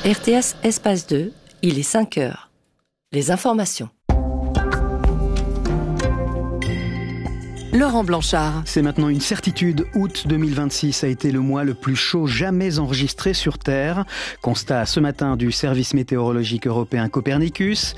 RTS Espace 2, il est 5 heures. Les informations. Laurent Blanchard. C'est maintenant une certitude. Août 2026 a été le mois le plus chaud jamais enregistré sur Terre. Constat ce matin du service météorologique européen Copernicus.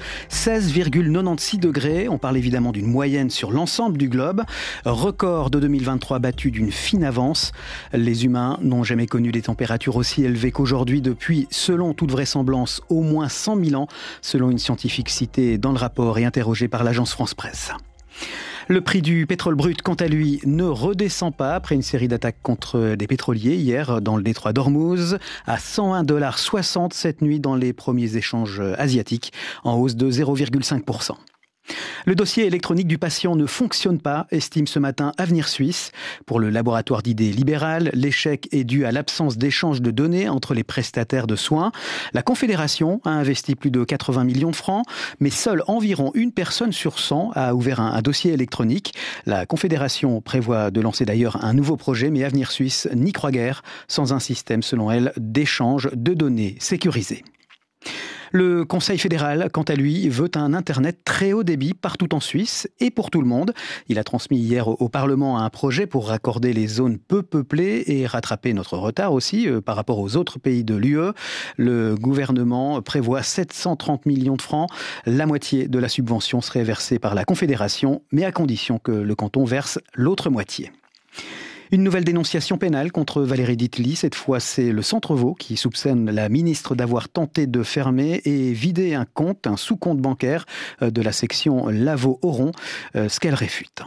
16,96 degrés. On parle évidemment d'une moyenne sur l'ensemble du globe. Record de 2023 battu d'une fine avance. Les humains n'ont jamais connu des températures aussi élevées qu'aujourd'hui depuis, selon toute vraisemblance, au moins 100 000 ans, selon une scientifique citée dans le rapport et interrogée par l'agence France Presse. Le prix du pétrole brut, quant à lui, ne redescend pas après une série d'attaques contre des pétroliers hier dans le détroit d'Ormuz, à $101,60 cette nuit dans les premiers échanges asiatiques, en hausse de 0,5%. Le dossier électronique du patient ne fonctionne pas, estime ce matin Avenir Suisse. Pour le laboratoire d'idées libérales, l'échec est dû à l'absence d'échange de données entre les prestataires de soins. La Confédération a investi plus de 80 millions de francs, mais seule environ une personne sur 100 a ouvert un dossier électronique. La Confédération prévoit de lancer d'ailleurs un nouveau projet, mais Avenir Suisse n'y croit guère, sans un système, selon elle, d'échange de données sécurisé. Le Conseil fédéral, quant à lui, veut un Internet très haut débit partout en Suisse et pour tout le monde. Il a transmis hier au Parlement un projet pour raccorder les zones peu peuplées et rattraper notre retard aussi par rapport aux autres pays de l'UE. Le gouvernement prévoit 730 millions de francs. La moitié de la subvention serait versée par la Confédération, mais à condition que le canton verse l'autre moitié. Une nouvelle dénonciation pénale contre Valérie Ditely. Cette fois, c'est le Centre-Vaud qui soupçonne la ministre d'avoir tenté de fermer et vider un sous-compte bancaire de la section Lavaux-Oron, ce qu'elle réfute.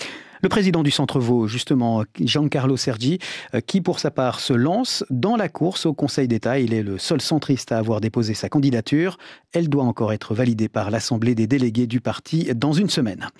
Le président du Centre-Vaud, justement, Giancarlo Sergi, qui pour sa part se lance dans la course au Conseil d'État. Il est le seul centriste à avoir déposé sa candidature. Elle doit encore être validée par l'Assemblée des délégués du parti dans une semaine.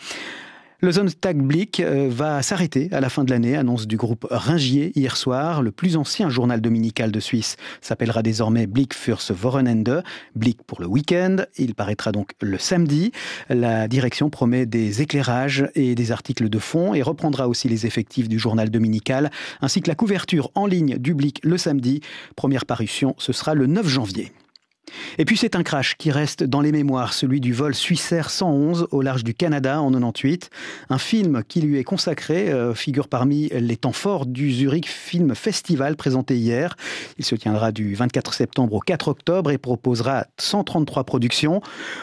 Le Sonntag Blick va s'arrêter à la fin de l'année, annonce du groupe Ringier hier soir. Le plus ancien journal dominical de Suisse s'appellera désormais Blick fürs Wochenende, Blick pour le week-end. Il paraîtra donc le samedi. La direction promet des éclairages et des articles de fond et reprendra aussi les effectifs du journal dominical, ainsi que la couverture en ligne du Blick le samedi. Première parution, ce sera le 9 janvier. Et puis c'est un crash qui reste dans les mémoires, celui du vol Swissair 111 au large du Canada en 98. Un film qui lui est consacré figure parmi les temps forts du Zurich Film Festival présenté hier. Il se tiendra du 24 septembre au 4 octobre et proposera 133 productions.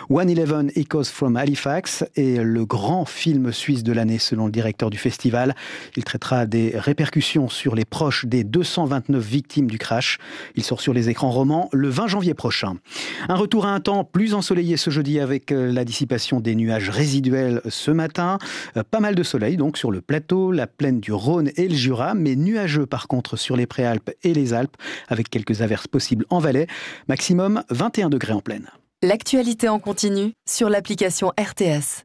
111 Echoes from Halifax est le grand film suisse de l'année selon le directeur du festival. Il traitera des répercussions sur les proches des 229 victimes du crash. Il sort sur les écrans romans le 20 janvier prochain. Un retour à un temps plus ensoleillé ce jeudi avec la dissipation des nuages résiduels ce matin. Pas mal de soleil donc sur le plateau, la plaine du Rhône et le Jura, mais nuageux par contre sur les Préalpes et les Alpes avec quelques averses possibles en Valais. Maximum 21 degrés en plaine. L'actualité en continu sur l'application RTS.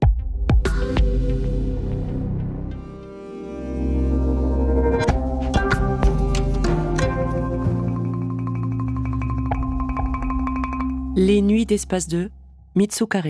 Les nuits d'Espace 2, Mitsu Kare.